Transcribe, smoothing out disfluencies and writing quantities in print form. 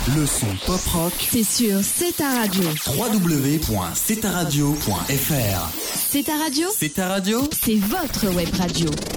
Le son pop rock, c'est sur C'est ta radio. www.cetaradio.fr. C'est ta radio, C'est ta radio, c'est votre web radio.